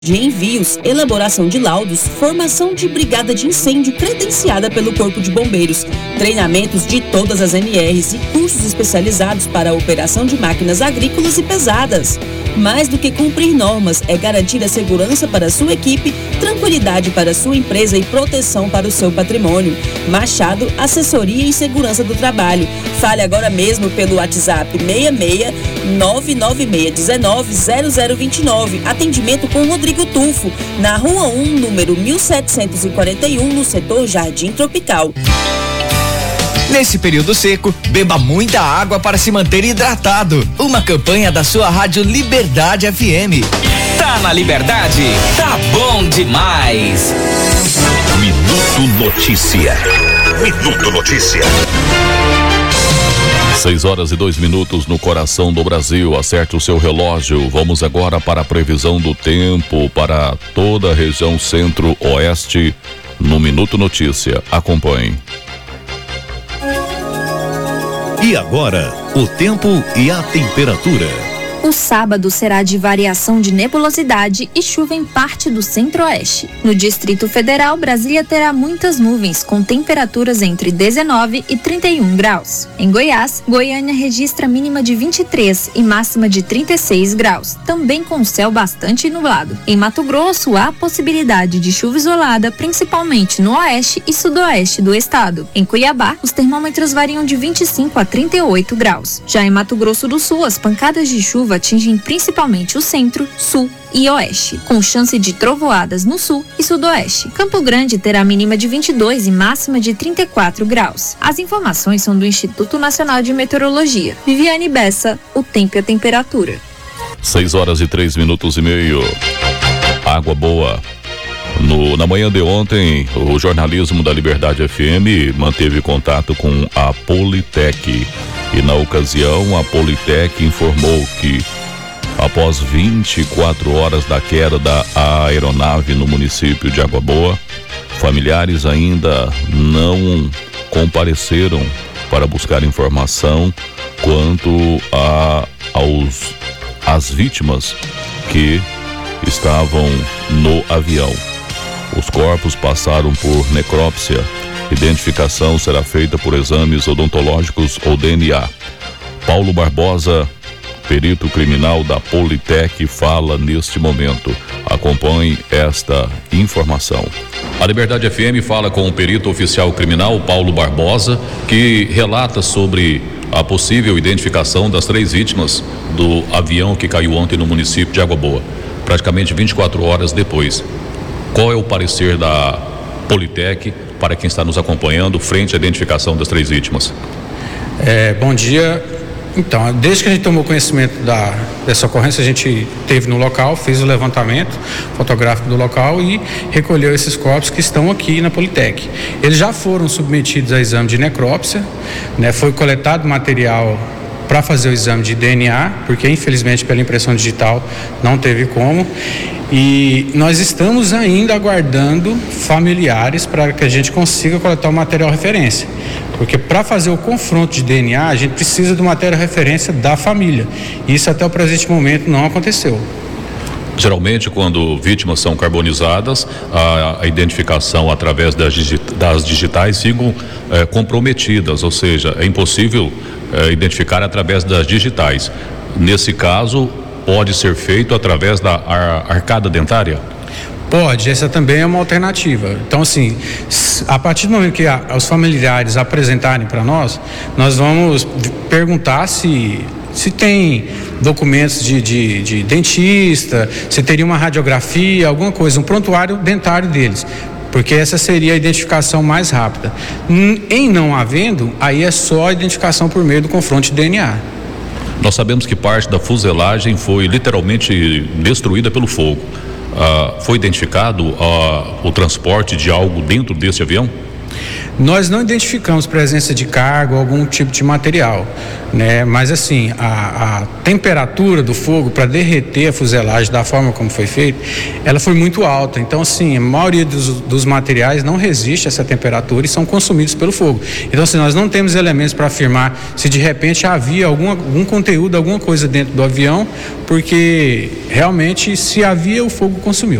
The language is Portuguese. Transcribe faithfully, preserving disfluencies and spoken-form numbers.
de envios, elaboração de laudos, formação de brigada de incêndio credenciada pelo Corpo de Bombeiros, treinamentos de todas as N Rs e cursos especializados para a operação de máquinas agrícolas e pesadas. Mais do que cumprir normas, é garantir a segurança para a sua equipe, tranquilidade para a sua empresa e proteção para o seu patrimônio. Machado, Assessoria e Segurança do Trabalho. Fale agora mesmo pelo WhatsApp seis seis nove nove seis um nove zero zero dois nove. Atendimento com Rodrigo Tufo, na Rua um, número mil setecentos e quarenta e um, no setor Jardim Tropical. Nesse período seco, beba muita água para se manter hidratado. Uma campanha da sua Rádio Liberdade F M. Tá na Liberdade? Tá bom demais. Minuto Notícia. Minuto Notícia. Seis horas e dois minutos no coração do Brasil. Acerte o seu relógio. Vamos agora para a previsão do tempo para toda a região centro-oeste no Minuto Notícia. Acompanhe. E agora, o tempo e a temperatura. O sábado será de variação de nebulosidade e chuva em parte do centro-oeste. No Distrito Federal, Brasília terá muitas nuvens, com temperaturas entre dezenove e trinta e um graus. Em Goiás, Goiânia registra mínima de vinte e três e máxima de trinta e seis graus, também com céu bastante nublado. Em Mato Grosso, há possibilidade de chuva isolada, principalmente no oeste e sudoeste do estado. Em Cuiabá, os termômetros variam de vinte e cinco a trinta e oito graus. Já em Mato Grosso do Sul, as pancadas de chuva atingem principalmente o centro, sul e oeste, com chance de trovoadas no sul e sudoeste. Campo Grande terá mínima de vinte e dois e máxima de trinta e quatro graus. As informações são do Instituto Nacional de Meteorologia. Viviane Bessa, o tempo e a temperatura. Seis horas e três minutos e meio. Água boa. No, na manhã de ontem, o jornalismo da Liberdade F M manteve contato com a Politec. E na ocasião, a Politec informou que, após vinte e quatro horas da queda da aeronave no município de Água Boa, familiares ainda não compareceram para buscar informação quanto a, aos, às vítimas que estavam no avião. Os corpos passaram por necrópsia. Identificação será feita por exames odontológicos ou D N A. Paulo Barbosa, perito criminal da Politec, fala neste momento. Acompanhe esta informação. A Liberdade F M fala com o perito oficial criminal Paulo Barbosa, que relata sobre a possível identificação das três vítimas do avião que caiu ontem no município de Água Boa, praticamente vinte e quatro horas depois. Qual é o parecer da Politec para quem está nos acompanhando frente à identificação das três vítimas? É, bom dia. Então, desde que a gente tomou conhecimento da, dessa ocorrência, a gente esteve no local, fez o levantamento fotográfico do local e recolheu esses corpos que estão aqui na Politec. Eles já foram submetidos a exame de necrópsia, né? Foi coletado material para fazer o exame de D N A, porque infelizmente pela impressão digital não teve como. E nós estamos ainda aguardando familiares para que a gente consiga coletar o material referência. Porque para fazer o confronto de D N A, a gente precisa do material referência da família. Isso até o presente momento não aconteceu. Geralmente, quando vítimas são carbonizadas, a, a identificação através das, digita, das digitais ficam é, comprometidas, ou seja, é impossível é, identificar através das digitais. Nesse caso, pode ser feito através da ar, arcada dentária? Pode, essa também é uma alternativa. Então, assim, a partir do momento que a, os familiares apresentarem para nós, nós vamos perguntar se, se tem documentos de, de, de dentista, se teria uma radiografia, alguma coisa, um prontuário dentário deles, porque essa seria a identificação mais rápida. Em não havendo, aí é só a identificação por meio do confronto de D N A. Nós sabemos que parte da fuselagem foi literalmente destruída pelo fogo. Ah, foi identificado ah, o transporte de algo dentro desse avião? Nós não identificamos presença de carga ou algum tipo de material, né? Mas assim, a, a temperatura do fogo para derreter a fuselagem da forma como foi feito, ela foi muito alta. Então assim, a maioria dos, dos materiais não resiste a essa temperatura e são consumidos pelo fogo. Então assim, nós não temos elementos para afirmar se de repente havia algum, algum conteúdo, alguma coisa dentro do avião, porque realmente se havia, o fogo consumiu.